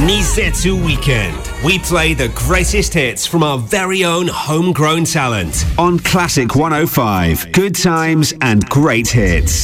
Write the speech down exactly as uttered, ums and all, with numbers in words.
Nizetsu Weekend. We play the greatest hits from our very own homegrown talent. On Classic one oh five, good times and great hits.